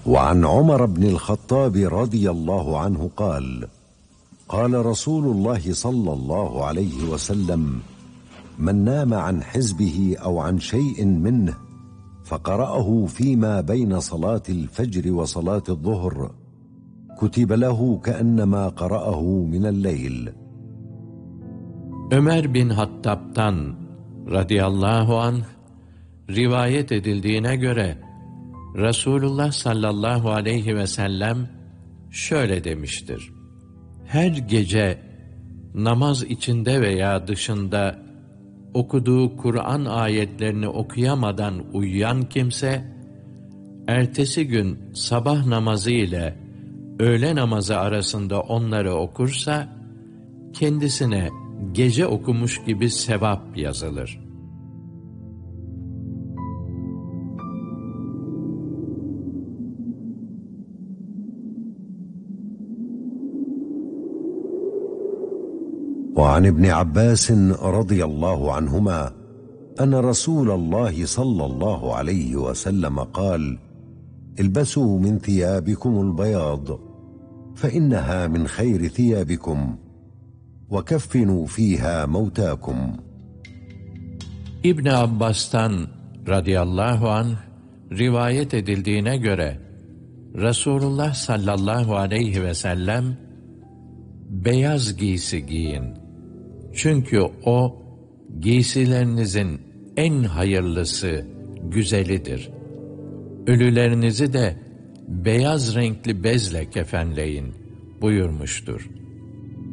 وعن عمر بن الخطاب رضي الله عنه قال: قال رسول الله صلى الله عليه وسلم: من نام عن حزبه أو عن شيء منه فقرأه فيما بين صلاة الفجر وصلاة الظهر كتب له كأنما قرأه من الليل. Ömer bin Hattab'tan radıyallahu anh rivayet edildiğine göre Resulullah sallallahu aleyhi ve sellem şöyle demiştir: her gece namaz içinde veya dışında okuduğu Kur'an ayetlerini okuyamadan uyuyan kimse, ertesi gün sabah namazı ile öğle namazı arasında onları okursa, kendisine gece okumuş gibi sevap yazılır. وعن ابن عباس رضي الله عنهما أن رسول الله صلى الله عليه وسلم قال: البسوا من ثيابكم البياض فإنها من خير ثيابكم وكفنوا فيها موتاكم. İbn Abbas'tan radıyallahu anh rivayet edildiğine göre Resulullah sallallahu aleyhi ve sellem beyaz giysi giyin. Çünkü o giysilerinizin en hayırlısı, güzelidir. Ölülerinizi de beyaz renkli bezle kefenleyin buyurmuştur.